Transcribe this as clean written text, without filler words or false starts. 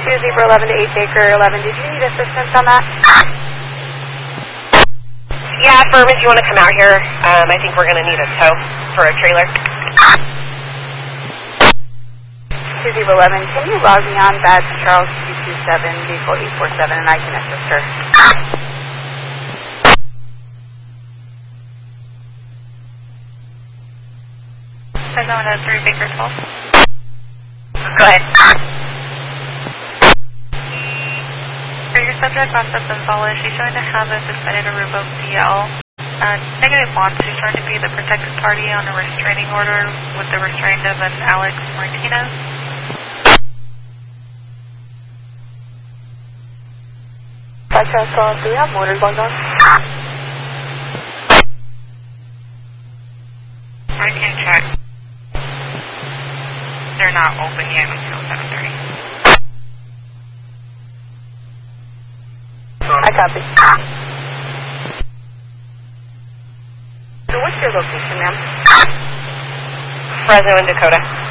2011 to 8 Acre 11. Did you need assistance on that? Yeah, Firm, if you want to come out here, I think we're going to need a tow for a trailer. 2011, can you log me on badge Charles 227, vehicle 847, and I can assist her? There's no one at 3 Baker 12. Go ahead. For your subject on Gonzalez, she's showing to have a suspended Aruba CL. Negative one, she's showing to be the protected party on a restraining order with the restraint of an Alex Martinez. Do we have motors logged on? I can check. They're not open yet until 7:30. I copy. So what's your location, ma'am? Fresno and Dakota.